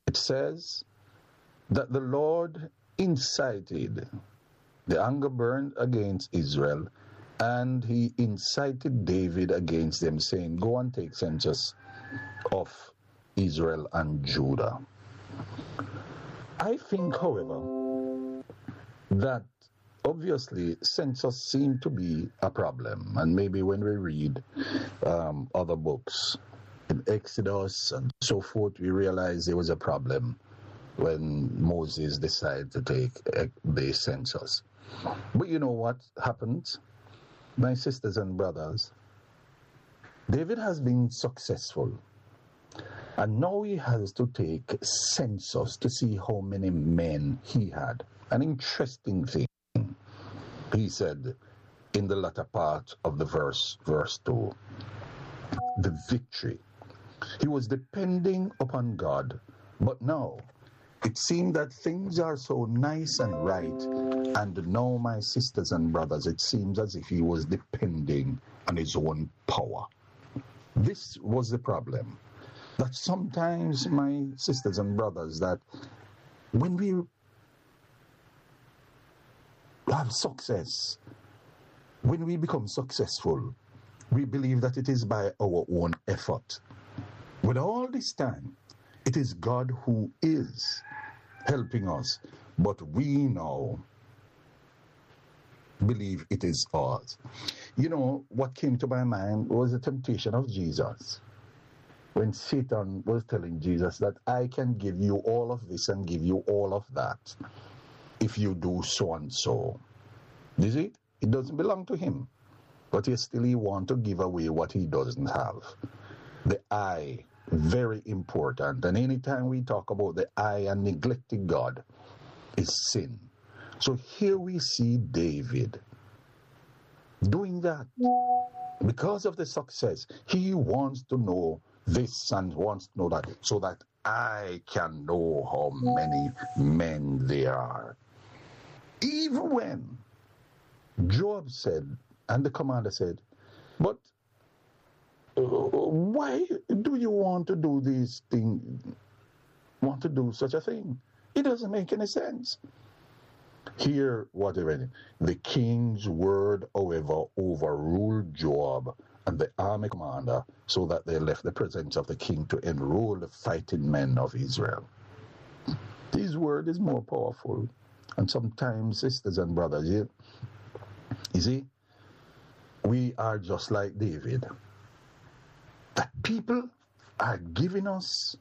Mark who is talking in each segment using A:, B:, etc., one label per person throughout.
A: it says that the Lord incited, the anger burned against Israel, and he incited David against them, saying, go and take census of Israel and Judah. I think, however, that obviously census seemed to be a problem, and maybe when we read other books in Exodus and so forth, we realize there was a problem when Moses decided to take the census. But you know what happened, my sisters and brothers? David has been successful, and now he has to take census to see how many men he had. An interesting thing, he said in the latter part of the verse 2, the victory. He was depending upon God, but now it seemed that things are so nice and right, and now, my sisters and brothers, it seems as if he was depending on his own power. This was the problem. That sometimes, my sisters and brothers, that when we have success, when we become successful, we believe that it is by our own effort. With all this time, it is God who is helping us, but we now believe it is ours. You know, what came to my mind was the temptation of Jesus. When Satan was telling Jesus that I can give you all of this and give you all of that if you do so and so. You see, it doesn't belong to him, but he still wants to give away what he doesn't have. The I, very important. And anytime we talk about the I and neglecting God, is sin. So here we see David doing that. Because of the success, he wants to know this and wants to know that, so that I can know how many men there are. Even when Joab said, and the commander said, but why do you want to do this thing, want to do such a thing? It doesn't make any sense. Here, whatever, the king's word, however, overruled Joab and the army commander, so that they left the presence of the king to enroll the fighting men of Israel. His word is more powerful. And sometimes, sisters and brothers, you see, we are just like David. That people are giving us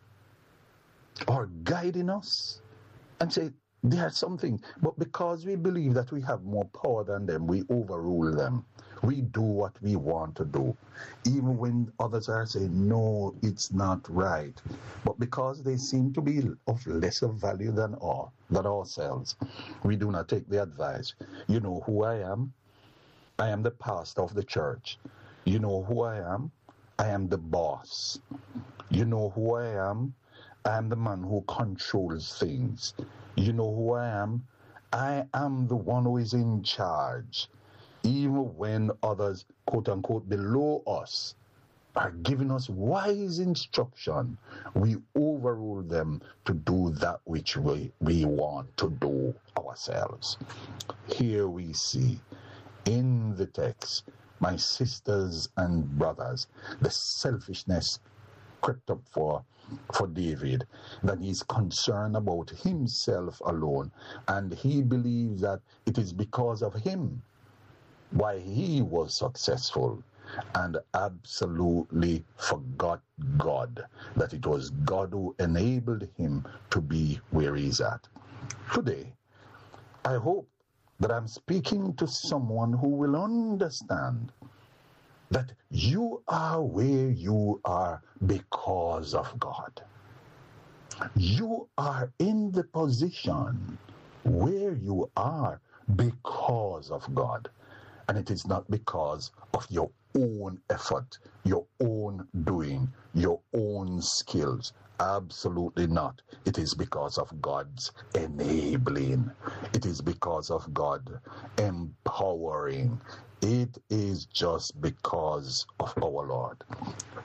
A: or guiding us and say, there's something, but because we believe that we have more power than them, we overrule them. We do what we want to do, even when others are saying, no, it's not right. But because they seem to be of lesser value than ourselves, we do not take the advice. You know who I am? I am the pastor of the church. You know who I am? I am the boss. You know who I am? I am the man who controls things. You know who I am? I am the one who is in charge. Even when others, quote unquote, below us are giving us wise instruction, we overrule them to do that which we want to do ourselves. Here we see in the text, my sisters and brothers, the selfishness crept up for David, that he's concerned about himself alone, and he believes that it is because of him why he was successful, and absolutely forgot God, that it was God who enabled him to be where he's at. Today, I hope that I'm speaking to someone who will understand that you are where you are because of God. You are in the position where you are because of God. And it is not because of your own effort, your own doing, your own skills. Absolutely not. It is because of God's enabling. It is because of God empowering. It is just because of our Lord.